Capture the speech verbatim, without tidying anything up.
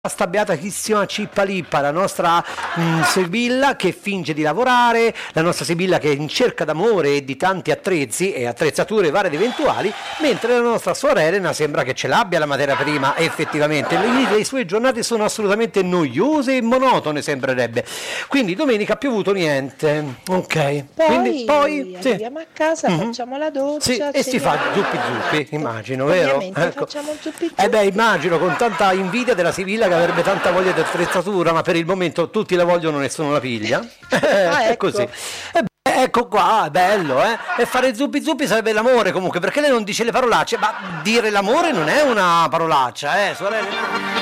Sta beatissima Cippa Lippa, la nostra mh, Sibilla che finge di lavorare, la nostra Sibilla che è in cerca d'amore e di tanti attrezzi e attrezzature varie ed eventuali, mentre la nostra suora Elena sembra che ce l'abbia la materia prima, effettivamente. Le, le sue giornate sono assolutamente noiose e monotone, sembrerebbe. Quindi domenica ha piovuto niente. Ok. Poi, Quindi, poi sì. arriviamo a casa, Mhm. facciamo la doccia, Sì, e si fa ceniamo. zuppi zuppi, immagino, vero? Ovviamente Ecco. facciamo zuppi zuppi. Eh beh, immagino, con tanta invidia della Sibilla che avrebbe tanta voglia di attrezzatura, ma per il momento tutti la vogliono, nessuno la piglia. Ah, È ecco. così. E beh, ecco qua, è bello, eh? E fare zuppi zuppi sarebbe l'amore comunque, perché lei non dice le parolacce, ma dire l'amore non è una parolaccia, eh, sorella?